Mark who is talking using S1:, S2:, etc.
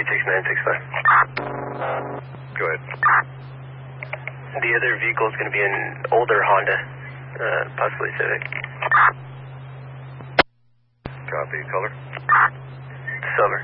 S1: Go ahead.
S2: The other vehicle is going to be an older Honda, possibly Civic.
S1: Copy. Color?
S2: Silver.